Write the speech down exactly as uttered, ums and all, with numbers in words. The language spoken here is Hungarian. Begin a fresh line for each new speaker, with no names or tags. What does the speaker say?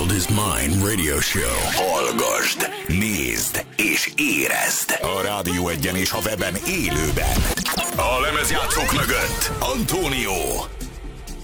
world is mine radio show. Hallgasd, nézd és érezd. A Rádió Egyen és a weben élőben. A lemezjátszók mögött Antónió.